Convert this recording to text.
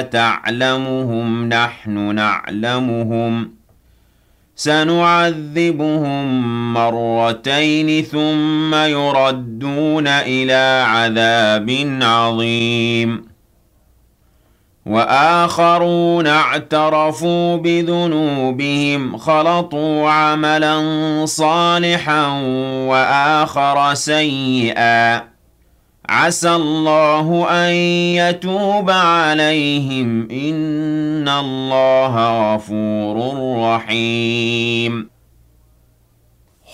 تعلمهم نحن نعلمهم سنعذبهم مرتين ثم يردون إلى عذاب عظيم وآخرون اعترفوا بذنوبهم خلطوا عملا صالحا وآخر سيئا عسى الله أن يتوب عليهم إن الله غفور رحيم